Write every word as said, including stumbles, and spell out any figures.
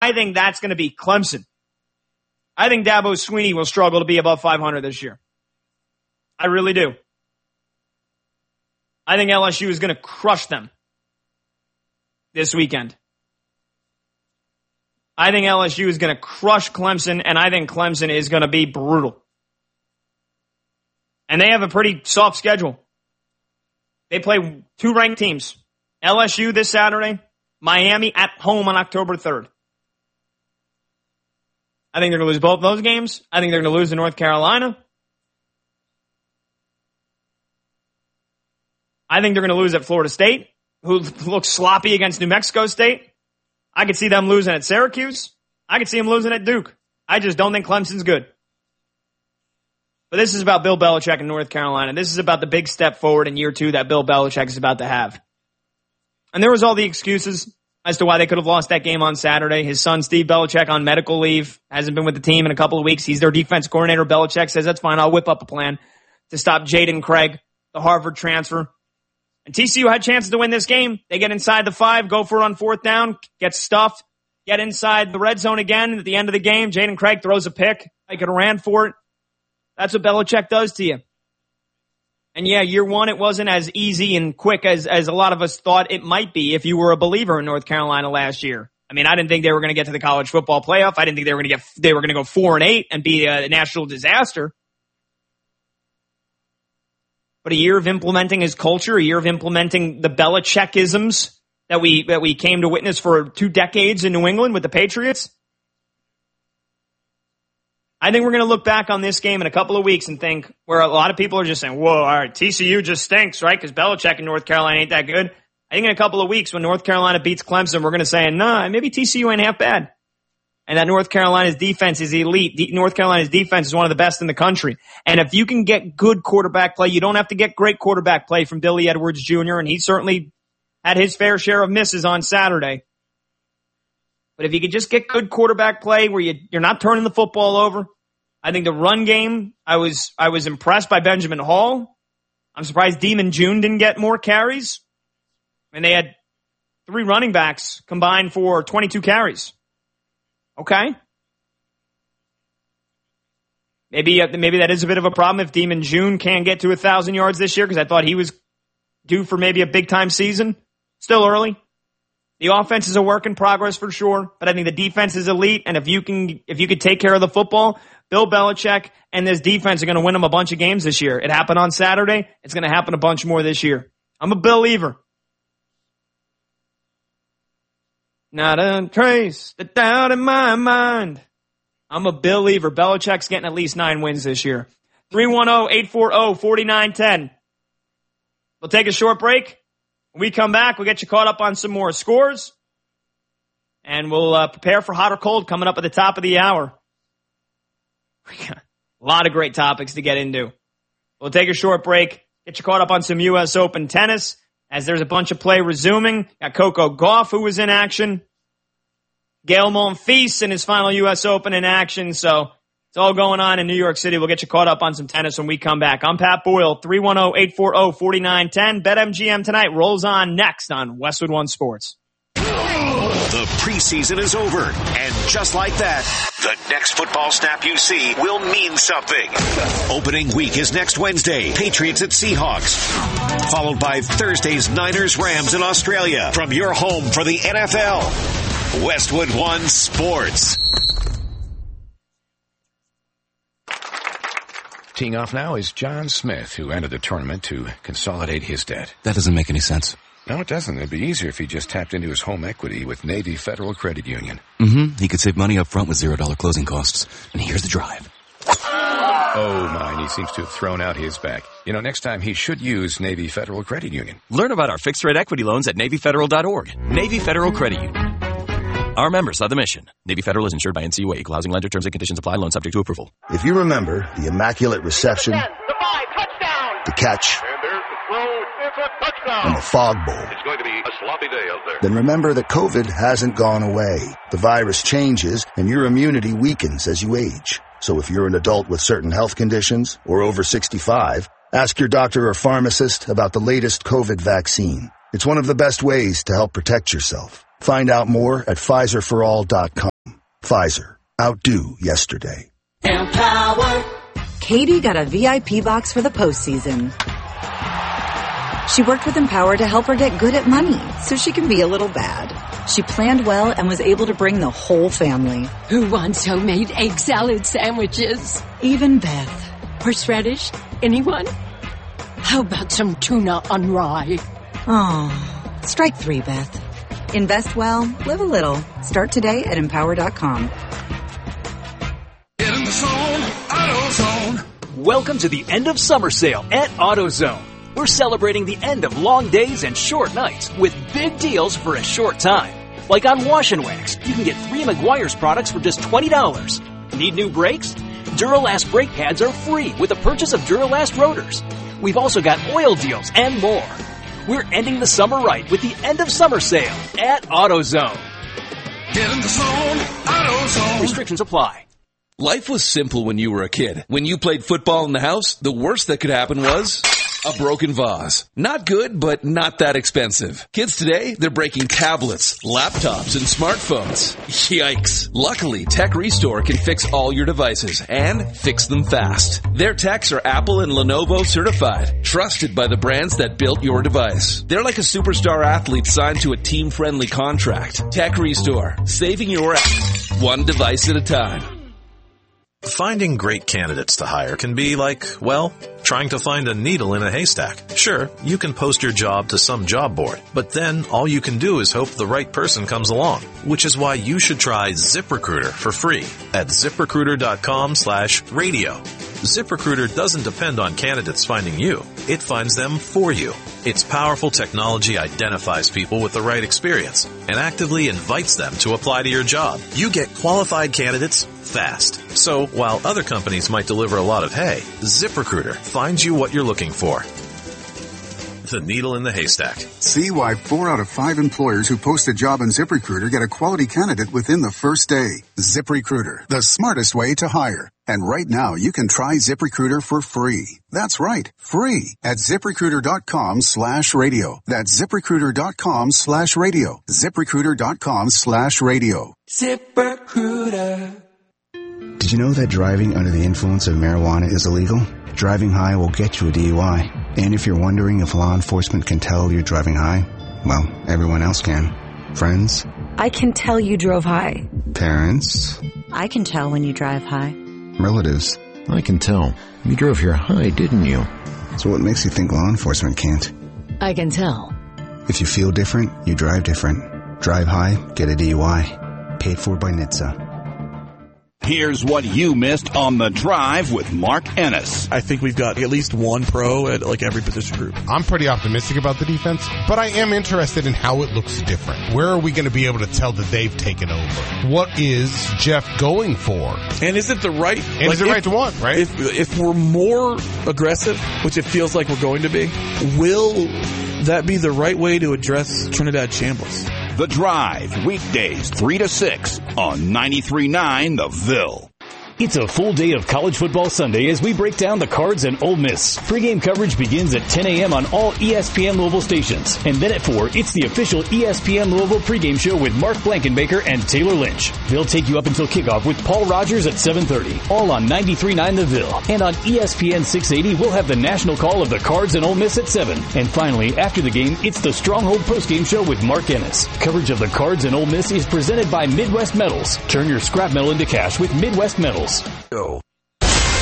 I think that's going to be Clemson. I think Dabo Swinney will struggle to be above five hundred this year. I really do. I think L S U is going to crush them this weekend. I think L S U is going to crush Clemson, and I think Clemson is going to be brutal. And they have a pretty soft schedule. They play two ranked teams. L S U this Saturday, Miami at home on October third. I think they're going to lose both those games. I think they're going to lose to North Carolina. I think they're going to lose at Florida State, who looks sloppy against New Mexico State. I could see them losing at Syracuse. I could see them losing at Duke. I just don't think Clemson's good. But this is about Bill Belichick in North Carolina. This is about the big step forward in year two that Bill Belichick is about to have. And there was all the excuses as to why they could have lost that game on Saturday. His son, Steve Belichick, on medical leave, hasn't been with the team in a couple of weeks. He's their defense coordinator. Belichick says, that's fine, I'll whip up a plan to stop Jaden Craig, the Harvard transfer. And T C U had chances to win this game. They get inside the five, go for it on fourth down, get stuffed, get inside the red zone again. At the end of the game, Jaden Craig throws a pick. They could have ran for it. That's what Belichick does to you. And yeah, year one, it wasn't as easy and quick as, as a lot of us thought it might be if you were a believer in North Carolina last year. I mean, I didn't think they were going to get to the college football playoff. I didn't think they were going to get, they were going to go four and eight and be a national disaster. But a year of implementing his culture, a year of implementing the Belichickisms that we, that we came to witness for two decades in New England with the Patriots. I think we're going to look back on this game in a couple of weeks and think where a lot of people are just saying, whoa, all right, T C U just stinks, right? Because Belichick in North Carolina ain't that good. I think in a couple of weeks when North Carolina beats Clemson, we're going to say, nah, maybe T C U ain't half bad. And that North Carolina's defense is elite. North Carolina's defense is one of the best in the country. And if you can get good quarterback play, you don't have to get great quarterback play from Billy Edwards Junior, and he certainly had his fair share of misses on Saturday. But if you could just get good quarterback play where you, you're not turning the football over, I think the run game, I was I was impressed by Benjamin Hall. I'm surprised Demon June didn't get more carries. And they had three running backs combined for twenty-two carries. Okay. Maybe, maybe that is a bit of a problem if Demon June can't get to one thousand yards this year, because I thought he was due for maybe a big-time season. Still early. The offense is a work in progress for sure, but I think the defense is elite, and if you can if you could take care of the football, Bill Belichick and this defense are going to win them a bunch of games this year. It happened on Saturday. It's going to happen a bunch more this year. I'm a believer. Not a trace of doubt in my mind. I'm a believer. Belichick's getting at least nine wins this year. three one zero, eight four zero, four nine one zero. We'll take a short break. When we come back, we'll get you caught up on some more scores. And we'll uh, prepare for hot or cold coming up at the top of the hour. We got a lot of great topics to get into. We'll take a short break, get you caught up on some U S Open tennis, as there's a bunch of play resuming. Got Coco Gauff, who was in action. Gael Monfils in his final U S Open in action. So it's all going on in New York City. We'll get you caught up on some tennis when we come back. I'm Pat Boyle, three one zero, eight four zero, four nine one zero. BetMGM tonight rolls on next on Westwood One Sports. The preseason is over, and just like that, the next football snap you see will mean something. Opening week is next Wednesday, Patriots at Seahawks, followed by Thursday's Niners-Rams in Australia. From your home for the N F L, Westwood One Sports. Teeing off now is John Smith, who entered the tournament to consolidate his debt. That doesn't make any sense. No, it doesn't. It'd be easier if he just tapped into his home equity with Navy Federal Credit Union. Mm-hmm. He could save money up front with zero dollar closing costs. And here's the drive. Oh, my, and he seems to have thrown out his back. You know, next time he should use Navy Federal Credit Union. Learn about our fixed-rate equity loans at Navy Federal dot org. Navy Federal Credit Union. Our members are the mission. Navy Federal is insured by N C U A. Equal housing lender. Terms and conditions apply. Loan subject to approval. If you remember the immaculate reception, the five, touchdown. the catch, And there's the throw. It's a touchdown. and the fog bowl, It's going to be a sloppy day out there. then remember that COVID hasn't gone away. The virus changes, and your immunity weakens as you age. So if you're an adult with certain health conditions or over sixty-five, ask your doctor or pharmacist about the latest COVID vaccine. It's one of the best ways to help protect yourself. Find out more at Pfizer for all dot com. Pfizer. Outdo yesterday. Empower. Katie got a V I P box for the postseason. She worked with Empower to help her get good at money so she can be a little bad. She planned well and was able to bring the whole family. Who wants homemade egg salad sandwiches? Even Beth. Horseradish? Anyone? How about some tuna on rye? Oh, strike three, Beth. Invest well, live a little. Start today at empower dot com. Get in the zone, AutoZone. Welcome to the end of summer sale at AutoZone. We're celebrating the end of long days and short nights with big deals for a short time. Like on Wash and Wax, you can get three Meguiar's products for just twenty dollars. Need new brakes? Duralast brake pads are free with the purchase of Duralast rotors. We've also got oil deals and more. We're ending the summer right with the end of summer sale at AutoZone. Get in the zone, AutoZone. Restrictions apply. Life was simple when you were a kid. When you played football in the house, the worst that could happen was a broken vase. Not good, but not that expensive. Kids today, they're breaking tablets, laptops, and smartphones. Yikes. Luckily, Tech Restore can fix all your devices and fix them fast. Their techs are Apple and Lenovo certified, trusted by the brands that built your device. They're like a superstar athlete signed to a team-friendly contract. Tech Restore, saving your ass one device at a time. Finding great candidates to hire can be like, well, trying to find a needle in a haystack. Sure, you can post your job to some job board, but then all you can do is hope the right person comes along, which is why you should try ZipRecruiter for free at ZipRecruiter.com slash radio. ZipRecruiter doesn't depend on candidates finding you. It finds them for you. Its powerful technology identifies people with the right experience and actively invites them to apply to your job. You get qualified candidates fast. So while other companies might deliver a lot of hay, ZipRecruiter finds you what you're looking for. The needle in the haystack. See why four out of five employers who post a job on ZipRecruiter get a quality candidate within the first day. ZipRecruiter, the smartest way to hire. And right now, you can try ZipRecruiter for free. That's right, free at ZipRecruiter.com slash radio. That's ZipRecruiter.com slash radio. ZipRecruiter.com slash radio. ZipRecruiter. Did you know that driving under the influence of marijuana is illegal? Driving high will get you a D U I. And if you're wondering if law enforcement can tell you're driving high, well, everyone else can. Friends? I can tell you drove high. Parents? I can tell when you drive high. Relatives? I can tell. You drove here high, didn't you? So what makes you think law enforcement can't? I can tell. If you feel different, you drive different. Drive high, get a D U I. Paid for by N H T S A. Here's what you missed on The Drive with Mark Ennis. I think we've got at least one pro at like every position group. I'm pretty optimistic about the defense, but I am interested in how it looks different. Where are we going to be able to tell that they've taken over? What is Jeff going for? And is it the right? And like is it if, right to want, right? If, if we're more aggressive, which it feels like we're going to be, will that be the right way to address Trinidad Chambliss? The Drive, weekdays three to six on ninety-three point nine The Ville. It's a full day of college football Sunday as we break down the Cards and Ole Miss. Pre-game coverage begins at ten a.m. on all E S P N Louisville stations. And then at four, it's the official E S P N Louisville pregame show with Mark Blankenbaker and Taylor Lynch. They'll take you up until kickoff with Paul Rogers at seven thirty, all on ninety-three point nine The Ville. And on E S P N six eighty, we'll have the national call of the Cards and Ole Miss at seven. And finally, after the game, it's the Stronghold postgame show with Mark Ennis. Coverage of the Cards and Ole Miss is presented by Midwest Metals. Turn your scrap metal into cash with Midwest Metals. Go.